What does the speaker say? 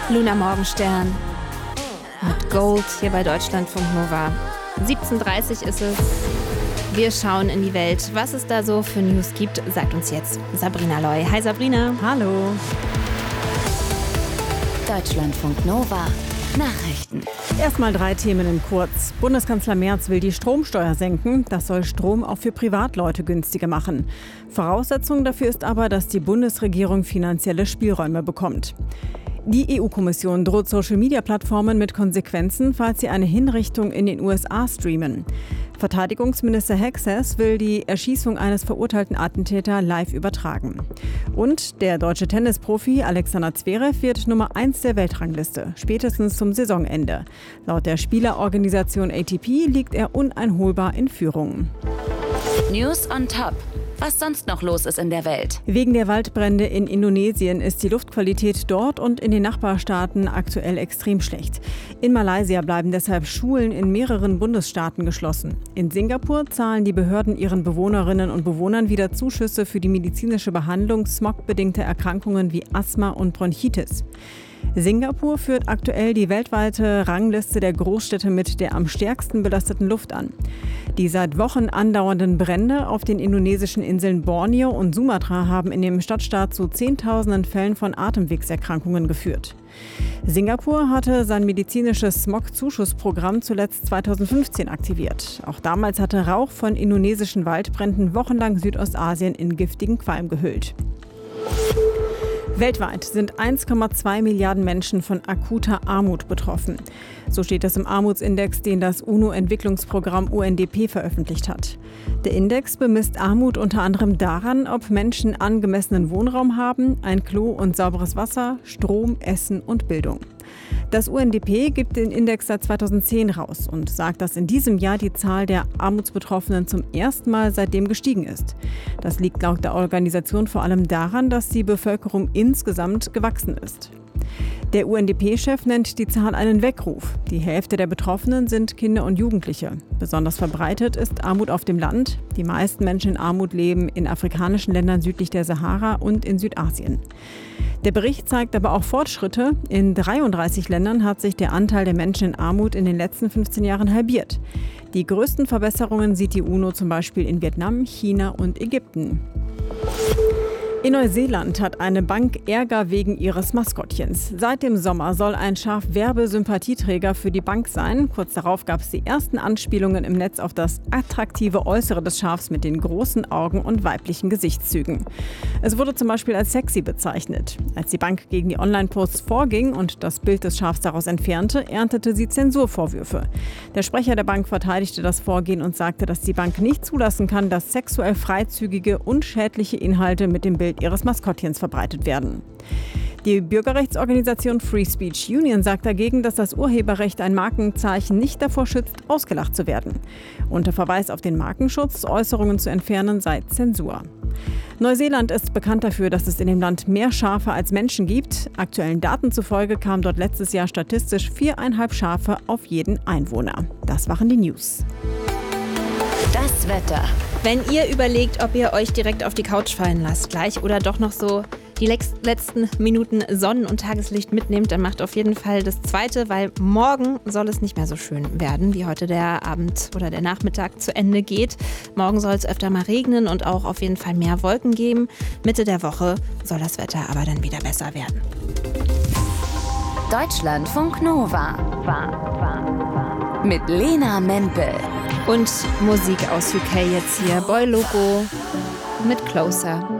Luna Morgenstern mit Gold hier bei Deutschlandfunk Nova. 17:30 ist es. Wir schauen in die Welt. Was es da so für News gibt, sagt uns jetzt Sabrina Loy. Hi Sabrina. Hallo. Deutschlandfunk Nova. Nachrichten. Erstmal 3 Themen in kurz. Bundeskanzler Merz will die Stromsteuer senken. Das soll Strom auch für Privatleute günstiger machen. Voraussetzung dafür ist aber, dass die Bundesregierung finanzielle Spielräume bekommt. Die EU-Kommission droht Social-Media-Plattformen mit Konsequenzen, falls sie eine Hinrichtung in den USA streamen. Verteidigungsminister Hexas will die Erschießung eines verurteilten Attentäters live übertragen. Und der deutsche Tennisprofi Alexander Zverev wird Nummer 1 der Weltrangliste, spätestens zum Saisonende. Laut der Spielerorganisation ATP liegt er uneinholbar in Führung. News on Top. Was sonst noch los ist in der Welt. Wegen der Waldbrände in Indonesien ist die Luftqualität dort und in den Nachbarstaaten aktuell extrem schlecht. In Malaysia bleiben deshalb Schulen in mehreren Bundesstaaten geschlossen. In Singapur zahlen die Behörden ihren Bewohnerinnen und Bewohnern wieder Zuschüsse für die medizinische Behandlung smogbedingter Erkrankungen wie Asthma und Bronchitis. Singapur führt aktuell die weltweite Rangliste der Großstädte mit der am stärksten belasteten Luft an. Die seit Wochen andauernden Brände auf den indonesischen Inseln Borneo und Sumatra haben in dem Stadtstaat zu Zehntausenden Fällen von Atemwegserkrankungen geführt. Singapur hatte sein medizinisches Smog-Zuschussprogramm zuletzt 2015 aktiviert. Auch damals hatte Rauch von indonesischen Waldbränden wochenlang Südostasien in giftigen Qualm gehüllt. Weltweit sind 1,2 Milliarden Menschen von akuter Armut betroffen. So steht es im Armutsindex, den das UNO-Entwicklungsprogramm UNDP veröffentlicht hat. Der Index bemisst Armut unter anderem daran, ob Menschen angemessenen Wohnraum haben, ein Klo und sauberes Wasser, Strom, Essen und Bildung. Das UNDP gibt den Index seit 2010 raus und sagt, dass in diesem Jahr die Zahl der Armutsbetroffenen zum ersten Mal seitdem gestiegen ist. Das liegt laut der Organisation vor allem daran, dass die Bevölkerung insgesamt gewachsen ist. Der UNDP-Chef nennt die Zahl einen Weckruf. Die Hälfte der Betroffenen sind Kinder und Jugendliche. Besonders verbreitet ist Armut auf dem Land. Die meisten Menschen in Armut leben in afrikanischen Ländern südlich der Sahara und in Südasien. Der Bericht zeigt aber auch Fortschritte. In 33 Ländern hat sich der Anteil der Menschen in Armut in den letzten 15 Jahren halbiert. Die größten Verbesserungen sieht die UNO zum Beispiel in Vietnam, China und Ägypten. In Neuseeland hat eine Bank Ärger wegen ihres Maskottchens. Seit dem Sommer soll ein Schaf Werbesympathieträger für die Bank sein. Kurz darauf gab es die ersten Anspielungen im Netz auf das attraktive Äußere des Schafs mit den großen Augen und weiblichen Gesichtszügen. Es wurde zum Beispiel als sexy bezeichnet. Als die Bank gegen die Online-Posts vorging und das Bild des Schafs daraus entfernte, erntete sie Zensurvorwürfe. Der Sprecher der Bank verteidigte das Vorgehen und sagte, dass die Bank nicht zulassen kann, dass sexuell freizügige und schädliche Inhalte mit dem Bild ihres Maskottchens verbreitet werden. Die Bürgerrechtsorganisation Free Speech Union sagt dagegen, dass das Urheberrecht ein Markenzeichen nicht davor schützt, ausgelacht zu werden. Unter Verweis auf den Markenschutz, Äußerungen zu entfernen, sei Zensur. Neuseeland ist bekannt dafür, dass es in dem Land mehr Schafe als Menschen gibt. Aktuellen Daten zufolge kamen dort letztes Jahr statistisch 4,5 Schafe auf jeden Einwohner. Das waren die News. Das Wetter. Wenn ihr überlegt, ob ihr euch direkt auf die Couch fallen lasst gleich oder doch noch so die letzten Minuten Sonnen- und Tageslicht mitnehmt, dann macht auf jeden Fall das Zweite, weil morgen soll es nicht mehr so schön werden, wie heute der Abend oder der Nachmittag zu Ende geht. Morgen soll es öfter mal regnen und auch auf jeden Fall mehr Wolken geben. Mitte der Woche soll das Wetter aber dann wieder besser werden. Deutschlandfunk Nova. Mit Lena Mempel. Und Musik aus UK jetzt hier. Boy Loco mit Closer.